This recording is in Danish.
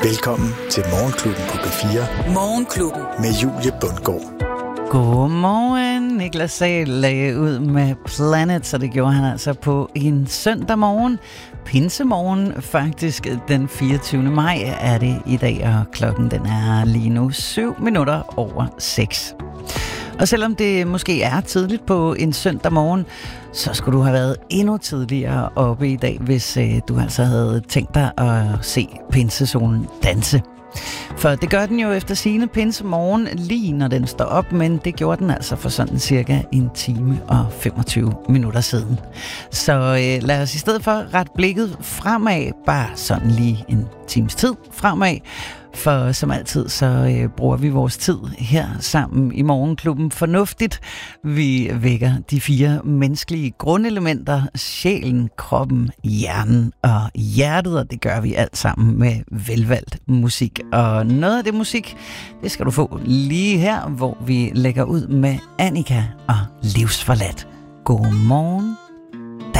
Velkommen til Morgenklubben på P4. Morgenklubben med Julie Bundgaard. Godmorgen. Niklas Sahl lagde ud med Planet, så det gjorde han altså på en søndag morgen. Pinsemorgen, faktisk den 24. maj er det i dag, og klokken den er lige nu 6:07. Og selvom det måske er tidligt på en søndag morgen, så skulle du have været endnu tidligere oppe i dag, hvis du altså havde tænkt dig at se pinsesolen danse. For det gør den jo efter sigende pinsemorgen lige når den står op, men det gjorde den altså for sådan cirka 1 time og 25 minutter siden. Så lad os i stedet for rette blikket fremad, bare sådan lige en times tid fremad. For som altid, så bruger vi vores tid her sammen i Morgenklubben fornuftigt. Vi vækker de 4 menneskelige grundelementer: sjælen, kroppen, hjernen og hjertet, og det gør vi alt sammen med velvalgt musik. Og noget af det musik, det skal du få lige her, hvor vi lægger ud med Annika og Livsforladt. God morgen.